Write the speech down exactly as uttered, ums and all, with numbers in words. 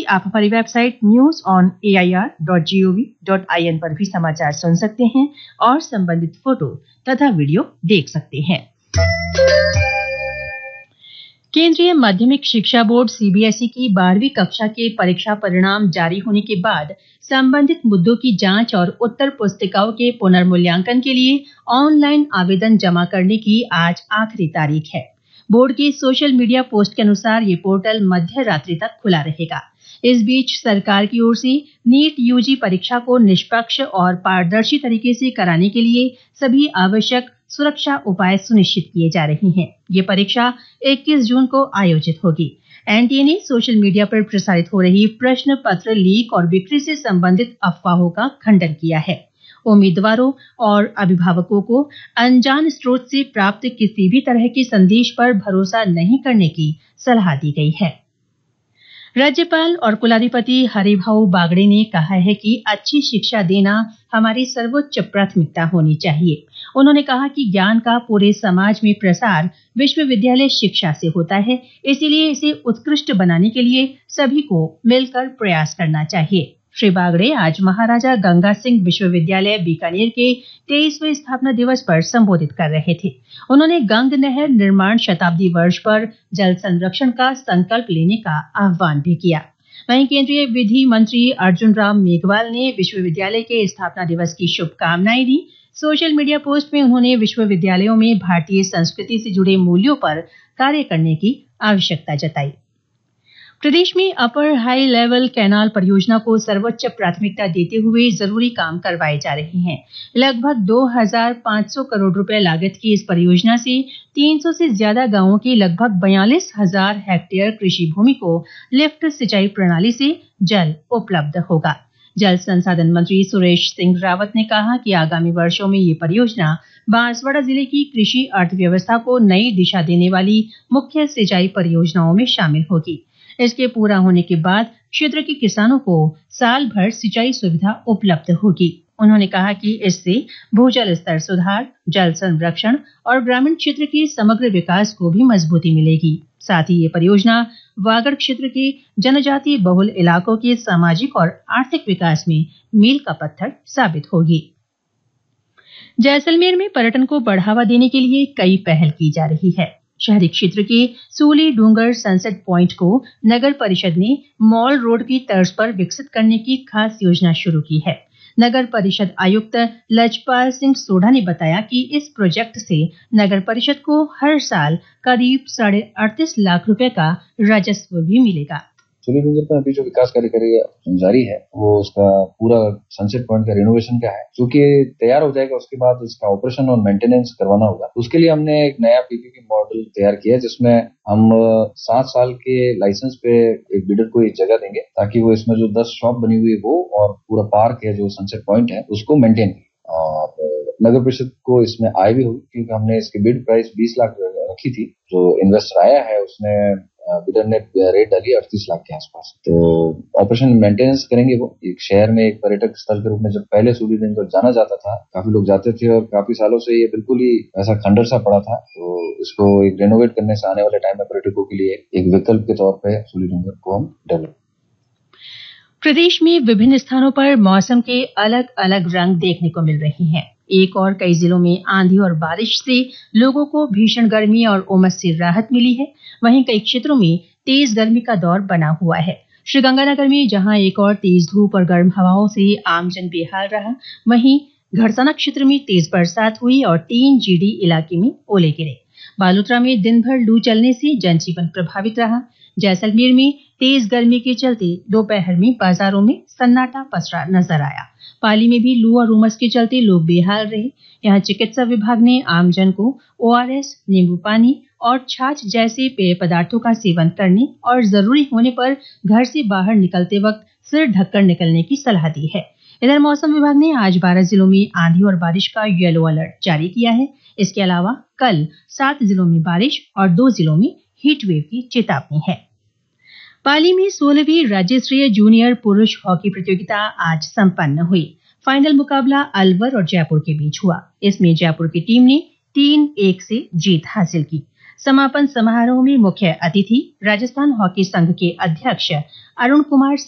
आप हमारी website news on A I R dot G O V dot I N पर भी समाचार सुन सकते हैं और संबंधित फोटो तथा वीडियो देख सकते हैं। केंद्रीय माध्यमिक शिक्षा board C B S E की बारहवीं कक्षा के परीक्षा परिणाम जारी होने के बाद संबंधित मुद्दों की जांच और उत्तर पुस्तिकाओं के पुनर्मूल्यांकन के लिए ऑनलाइन आवेदन जमा करने की आज आखिरी तारीख है। बोर्ड की सोशल मीडिया पोस्ट के अनुसार ये पोर्टल मध्य रात्रि तक खुला रहेगा। इस बीच सरकार की ओर से नीट यू जी परीक्षा को निष्पक्ष और पारदर्शी तरीके से कराने के लिए सभी आवश्यक सुरक्षा उपाय सुनिश्चित किए जा रहे हैं। ये परीक्षा इक्कीस जून को आयोजित होगी। एन टी ए ने सोशल मीडिया पर प्रसारित हो रही प्रश्न पत्र लीक और बिक्री से संबंधित अफवाहों का खंडन किया है। उम्मीदवारों और अभिभावकों को अनजान स्रोत से प्राप्त किसी भी तरह के संदेश पर भरोसा नहीं करने की सलाह दी गई है। राज्यपाल और कुलाधिपति हरिभाऊ बागड़े ने कहा है कि अच्छी शिक्षा देना हमारी सर्वोच्च प्राथमिकता होनी चाहिए। उन्होंने कहा कि ज्ञान का पूरे समाज में प्रसार विश्वविद्यालय शिक्षा से होता है, इसीलिए इसे उत्कृष्ट बनाने के लिए सभी को मिलकर प्रयास करना चाहिए। श्री बागड़े आज महाराजा गंगा सिंह विश्वविद्यालय बीकानेर के तेईसवें स्थापना दिवस पर संबोधित कर रहे थे। उन्होंने गंग नहर निर्माण शताब्दी वर्ष पर जल संरक्षण का संकल्प लेने का आह्वान भी किया। वहीं केंद्रीय विधि मंत्री अर्जुन राम मेघवाल ने विश्वविद्यालय के स्थापना दिवस की शुभकामनाएं दी। सोशल मीडिया पोस्ट में उन्होंने विश्वविद्यालयों में भारतीय संस्कृति से जुड़े मूल्यों पर कार्य करने की आवश्यकता जताई। प्रदेश में अपर हाई लेवल कैनाल परियोजना को सर्वोच्च प्राथमिकता देते हुए जरूरी काम करवाए जा रहे हैं। लगभग दो हज़ार पाँच सौ करोड़ रुपए लागत की इस परियोजना से तीन सौ से ज्यादा गांवों की लगभग बयालीस हजार हेक्टेयर कृषि भूमि को लिफ्ट सिंचाई प्रणाली से जल उपलब्ध होगा। जल संसाधन मंत्री सुरेश सिंह रावत ने कहा कि आगामी वर्षों में ये परियोजना बांसवाड़ा जिले की कृषि अर्थव्यवस्था को नई दिशा देने वाली मुख्य सिंचाई परियोजनाओं में शामिल होगी। इसके पूरा होने के बाद क्षेत्र के किसानों को साल भर सिंचाई सुविधा उपलब्ध होगी। उन्होंने कहा कि इससे भूजल स्तर सुधार, जल संरक्षण और ग्रामीण क्षेत्र के समग्र विकास को भी मजबूती मिलेगी। साथ ही ये परियोजना वागड़ क्षेत्र के जनजातीय बहुल इलाकों के सामाजिक और आर्थिक विकास में मील का पत्थर साबित होगी। जैसलमेर में पर्यटन को बढ़ावा देने के लिए कई पहल की जा रही है। शहरी क्षेत्र के सूली डूंगर सनसेट पॉइंट को नगर परिषद ने मॉल रोड की तर्ज पर विकसित करने की खास योजना शुरू की है। नगर परिषद आयुक्त लजपाल सिंह सोढ़ा ने बताया कि इस प्रोजेक्ट से नगर परिषद को हर साल करीब साढ़े अड़तीस लाख रुपए का राजस्व भी मिलेगा। सूली डूंगर में अभी जो विकास कार्य कार्य जारी है वो उसका पूरा सनसेट पॉइंट का रिनोवेशन का है, क्योंकि तैयार हो जाएगा उसके बाद उसका ऑपरेशन और मेंटेनेंस करवाना होगा। उसके लिए हमने एक नया पीपीपी मॉडल तैयार किया है, जिसमें हम सात साल के लाइसेंस पे एक बिल्डर को एक जगह देंगे ताकि वो इसमें जो दस शॉप बनी हुई है वो और पूरा पार्क है जो सनसेट पॉइंट है उसको मेंटेन करे। और नगर परिषद को इसमें आय भी हुई, क्योंकि हमने इसकी बिड प्राइस बीस लाख रखी थी। जो इन्वेस्टर आया है उसने बिडर ने रेट डाली अड़तीस लाख के आसपास। तो ऑपरेशन मेंटेनेंस करेंगे वो। एक शहर में एक पर्यटक स्थल के रूप में जब पहले सूली डूंगर जाना जाता था, काफी लोग जाते थे और काफी सालों से ये बिल्कुल ही ऐसा खंडर सा पड़ा था। तो इसको एक रेनोवेट करने से आने वाले टाइम में पर्यटकों के लिए एक विकल्प के तौर पर सूली डूंगर को हम डेवलप। प्रदेश में विभिन्न स्थानों पर मौसम के अलग अलग रंग देखने को मिल रहे हैं। एक और कई जिलों में आंधी और बारिश से लोगों को भीषण गर्मी और उमस से राहत मिली है। वहीं कई क्षेत्रों में तेज गर्मी का दौर बना हुआ है। श्रीगंगानगर में जहां एक और तेज धूप और गर्म हवाओं से आमजन बेहाल रहा, वहीं घड़साना क्षेत्र में तेज बरसात हुई और तीन जीडी इलाके में ओले गिरे। बालोतरा में दिन भर लू चलने से जनजीवन प्रभावित रहा। जैसलमेर में तेज गर्मी के चलते दोपहर में बाजारों में सन्नाटा पसरा नजर आया। पाली में भी लू और उमस के चलते लोग बेहाल रहे। यहाँ चिकित्सा विभाग ने आमजन को ओ आर एस, नींबू पानी और छाछ जैसे पेय पदार्थों का सेवन करने और जरूरी होने पर घर से बाहर निकलते वक्त सिर ढककर निकलने की सलाह दी है। इधर मौसम विभाग ने आज बारह जिलों में आंधी और बारिश का येलो अलर्ट जारी किया है। इसके अलावा कल सात जिलों में बारिश और दो जिलों में हीट वेव की चेतावनी है। पाली में सोलहवीं राज्य स्तरीय जूनियर पुरुष हॉकी प्रतियोगिता आज संपन्न हुई। फाइनल मुकाबला अलवर और जयपुर के बीच हुआ। इसमें जयपुर की टीम ने तीन एक से जीत हासिल की। समापन समारोह में मुख्य अतिथि राजस्थान हॉकी संघ के अध्यक्ष अरुण कुमार